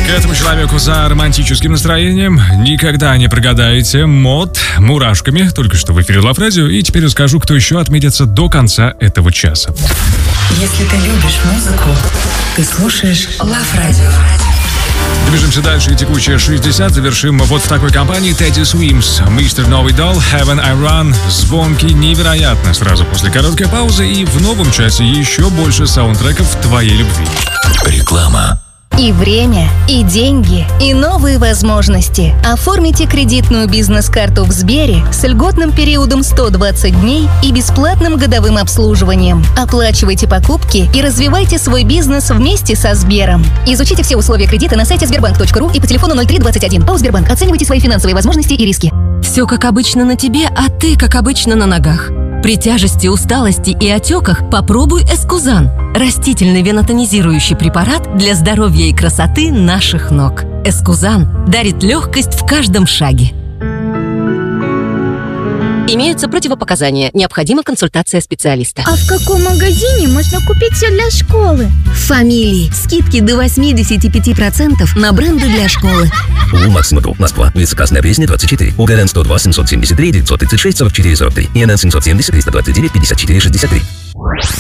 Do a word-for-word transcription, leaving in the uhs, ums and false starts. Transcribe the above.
К этому человеку за романтическим настроением никогда не прогадаете. Мод мурашками. Только что в эфире Love Radio. И теперь расскажу, кто еще отметится до конца этого часа. Если ты любишь музыку, ты слушаешь Love Radio. Движемся дальше, и текущие шестьдесят завершим вот в такой компании. Teddy Swims, мистер Know It All, Heaven I Run. Звонки невероятно сразу после короткой паузы. И в новом часе еще больше саундтреков твоей любви. Реклама. И время, и деньги, и новые возможности. Оформите кредитную бизнес-карту в Сбере с льготным периодом сто двадцать дней и бесплатным годовым обслуживанием. Оплачивайте покупки и развивайте свой бизнес вместе со Сбером. Изучите все условия кредита на сайте сбербанк точка ру и по телефону ноль три двадцать один. ПАО «Сбербанк». Оценивайте свои финансовые возможности и риски. Все как обычно на тебе, а ты как обычно на ногах. При тяжести, усталости и отеках попробуй Эскузан. Растительный венотонизирующий препарат для здоровья и красоты наших ног. Эскузан дарит легкость в каждом шаге. Имеются противопоказания. Необходима консультация специалиста. А в каком магазине можно купить все для школы? В Фамилии. Скидки до восемьдесят пять процентов на бренды для школы. У Максима Друг, Москва. Улица Красная Пресня, двадцать четыре. УГРН сто два семьсот семьдесят три девятьсот тридцать шесть сорок четыре сорок три. ИНН семьсот семьдесят триста двадцать девять пятьдесят четыре шестьдесят три.